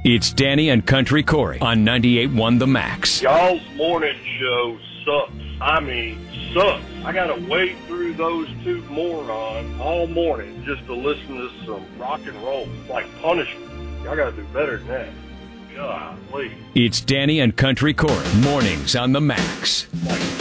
It's Danny and Country Corey on 98.1 The Max. Y'all's morning show sucks. I mean, sucks. I gotta wade through those two morons all morning just to listen to some rock and roll. It's like punishment. Y'all gotta do better than that. Golly. It's Danny and Country Corey, mornings on The Max. Like